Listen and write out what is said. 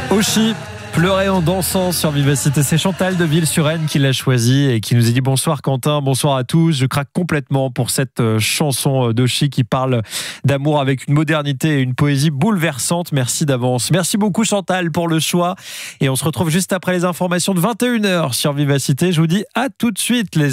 Oshi, pleurer en dansant sur Vivacité. C'est Chantal de Ville-sur-Aisne qui l'a choisi et qui nous a dit bonsoir Quentin, bonsoir à tous. Je craque complètement pour cette chanson d'Oshi qui parle d'amour avec une modernité et une poésie bouleversante. Merci d'avance. Merci beaucoup Chantal pour le choix. Et on se retrouve juste après les informations de 21h sur Vivacité. Je vous dis à tout de suite les